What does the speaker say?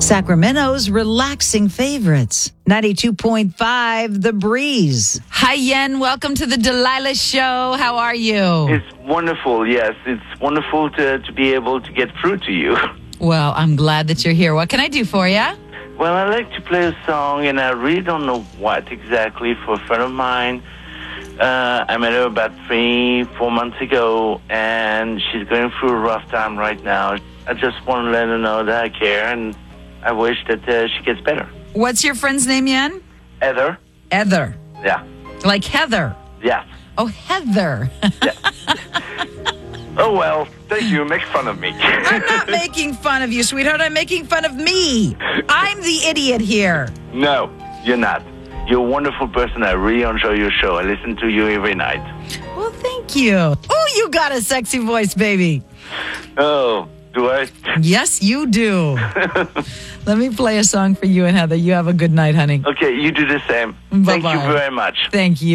Sacramento's relaxing favorites. 92.5 The Breeze. Hi, Yen. Welcome to the Delilah Show. How are you? It's wonderful, yes. It's wonderful to be able to get through to you. Well, I'm glad that you're here. What can I do for you? Well, I like to play a song, and I really don't know what exactly, for a friend of mine. I met her about 3-4 months ago, and she's going through a rough time right now. I just want to let her know that I care, and I wish that she gets better. What's your friend's name, Yen? Heather? Heather. Yeah. Like Heather? Yes. Oh, Heather. Yeah. Oh, well, thank you. Make fun of me. I'm not making fun of you, sweetheart. I'm making fun of me. I'm the idiot here. No, you're not. You're a wonderful person. I really enjoy your show. I listen to you every night. Well, thank you. Oh, you got a sexy voice, baby. Oh, do I? Yes, you do. Let me play a song for you and Heather. You have a good night, honey. Okay, you do the same. Bye-bye. Thank you very much. Thank you.